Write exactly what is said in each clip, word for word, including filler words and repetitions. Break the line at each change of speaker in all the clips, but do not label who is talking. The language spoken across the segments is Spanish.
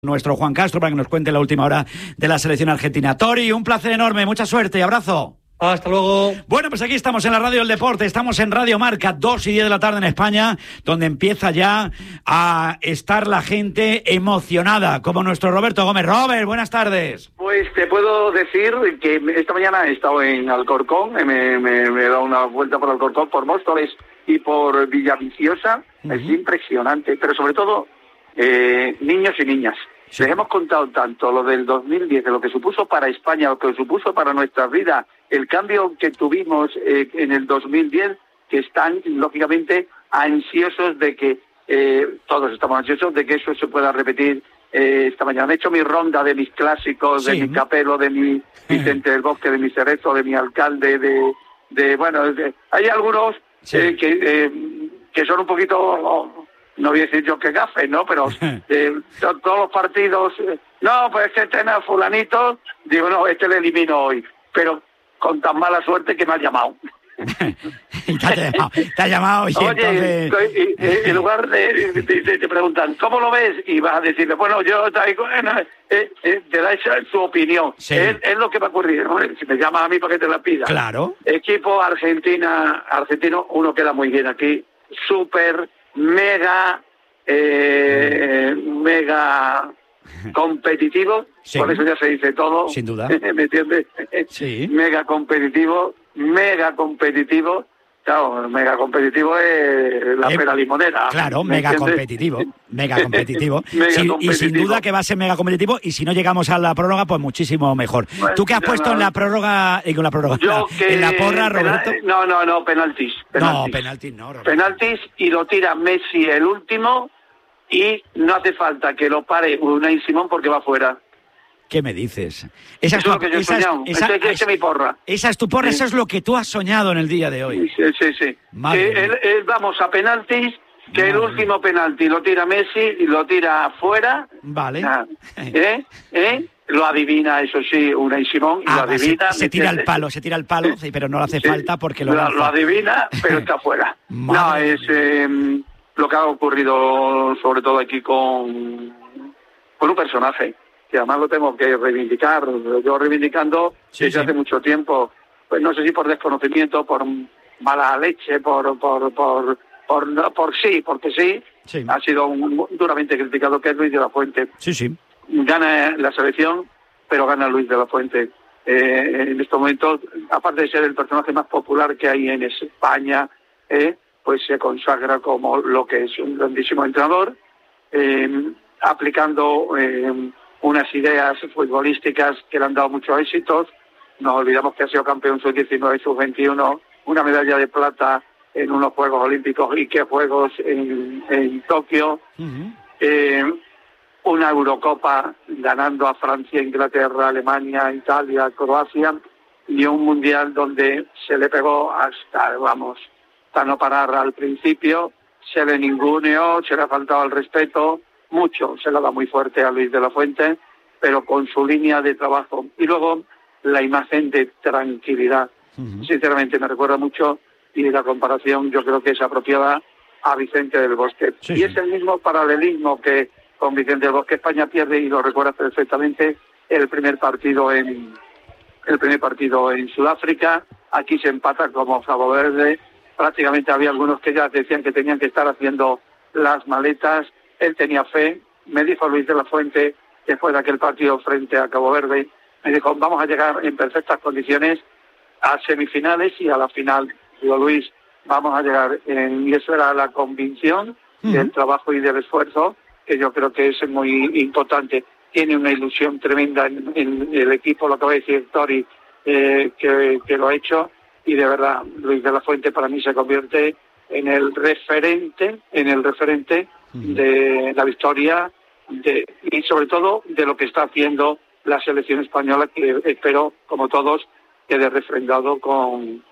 Nuestro Juan Castro para que nos cuente la última hora de la selección argentina. Tori, un placer enorme, mucha suerte y abrazo.
Hasta luego.
Bueno, pues aquí estamos en la Radio del Deporte, estamos en Radio Marca, dos y diez de la tarde en España, donde empieza ya a estar la gente emocionada, como nuestro Roberto Gómez. Robert, buenas tardes.
Pues te puedo decir que esta mañana he estado en Alcorcón, me, me, me he dado una vuelta por Alcorcón, por Móstoles y por Villaviciosa. Uh-huh. Es impresionante, pero sobre todo eh, niños y niñas. Sí. Les hemos contado tanto lo del dos mil diez, de lo que supuso para España, lo que supuso para nuestra vida, el cambio que tuvimos eh, en el dos mil diez, que están lógicamente ansiosos de que, eh, todos estamos ansiosos de que eso se pueda repetir eh, esta mañana. He hecho mi ronda de mis clásicos, sí, de mi Capelo, de mi Vicente del Bosque, de mi Cerezo, de mi alcalde, de, de bueno, de, hay algunos sí. eh, que, eh, que son un poquito... Oh, no voy a decir yo que gafe, ¿no? Pero eh, todos los partidos, eh, no, pues es que este no, fulanito, digo, no, este le elimino hoy, pero con tan mala suerte que me ha llamado.
te ha llamado, te ha llamado y
Oye,
entonces...
y, y, en lugar de, de, de, de te preguntan, ¿cómo lo ves? Y vas a decirle, bueno, yo traigo, eh, eh, eh, te da esa su opinión. Sí. Es, es lo que va a ocurrir, ¿no? Si me llamas a mí para que te la pida.
Claro.
Equipo Argentina, argentino, uno queda muy bien aquí, súper... mega eh, mega competitivo, sí. Por eso ya se dice todo,
sin duda.
¿Me entiendes? Sí. Mega competitivo, mega competitivo. Claro, mega competitivo es la eh, pera limonera.
Claro, mega competitivo, mega competitivo. mega sí, competitivo. Y sin duda que va a ser mega competitivo, y si no llegamos a la prórroga, pues muchísimo mejor. Bueno, ¿tú qué has puesto no, en la prórroga, y con la prórroga,
yo que,
en la porra, Roberto?
Pena, no, no, no, penaltis. penaltis.
No, penaltis no, Roberto.
Penaltis, y lo tira Messi el último, y no hace falta que lo pare Unai Simón porque va fuera.
¿Qué me dices? Esa es,
es lo que yo he soñado. Esa, esa, esa, esa es mi porra.
Esa es tu porra,
sí.
Eso es lo que tú has soñado en el día de hoy.
Sí, sí, sí. Que él, él, vamos a penaltis, que Madre el último mía. penalti lo tira Messi y lo tira afuera.
Vale.
Ah, ¿eh? ¿Eh? Lo adivina, eso sí, Unai Simón, y
ah,
lo adivina.
Se, se tira el palo, se tira el palo, sí, pero no le hace sí, falta porque lo...
Lo, lo adivina, pero está afuera. No, es eh, lo que ha ocurrido sobre todo aquí con, con un personaje, que además lo tengo que reivindicar, yo reivindicando sí, desde sí. hace mucho tiempo, pues no sé si por desconocimiento, por mala leche, por por por por, por, por sí, porque sí, sí, ha sido un, duramente criticado, que es Luis de la Fuente.
Sí, sí.
Gana la selección, pero gana Luis de la Fuente. Eh, en estos momentos, aparte de ser el personaje más popular que hay en España, eh, pues se consagra como lo que es un grandísimo entrenador, eh, aplicando... Eh, unas ideas futbolísticas que le han dado muchos éxitos. Nos olvidamos que ha sido campeón sub diecinueve y sub veintiuno, una medalla de plata en unos Juegos Olímpicos y qué Juegos en, en Tokio, uh-huh. eh, una Eurocopa ganando a Francia, Inglaterra, Alemania, Italia, Croacia, y un Mundial donde se le pegó hasta, vamos, hasta no parar al principio, se le ninguneó, se le ha faltado el respeto, mucho, se la da muy fuerte a Luis de la Fuente, pero con su línea de trabajo. Y luego la imagen de tranquilidad. Uh-huh. Sinceramente me recuerda mucho, y la comparación yo creo que es apropiada a Vicente del Bosque. Sí, y sí. Es el mismo paralelismo que con Vicente del Bosque. España pierde, y lo recuerda perfectamente, el primer partido en el primer partido en Sudáfrica. Aquí se empata como Cabo Verde. Prácticamente había algunos que ya decían que tenían que estar haciendo las maletas. Él tenía fe, me dijo Luis de la Fuente, después de aquel partido frente a Cabo Verde, me dijo, vamos a llegar en perfectas condiciones a semifinales y a la final. Digo, Luis, vamos a llegar, en... y eso era la convicción uh-huh. del trabajo y del esfuerzo, que yo creo que es muy importante. Tiene una ilusión tremenda en, en el equipo, lo que va a decir Tori, eh, que, que lo ha hecho, y de verdad, Luis de la Fuente para mí se convierte en el referente, en el referente de la victoria de, y sobre todo de lo que está haciendo la selección española, que espero, como todos, quede refrendado con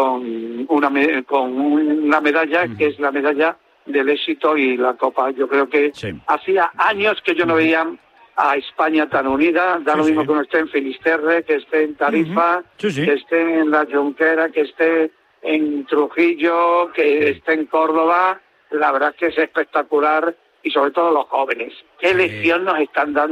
con una con una medalla uh-huh. que es la medalla del éxito y la Copa. Yo creo que sí. hacía años que yo no veía a España tan unida. Da sí, lo mismo sí. que uno esté en Finisterre, que esté en Tarifa, uh-huh. sí, sí. que esté en La Jonquera, que esté en Trujillo, que esté en Córdoba. La verdad es que es espectacular y sobre todo los jóvenes. ¿Qué lección nos están dando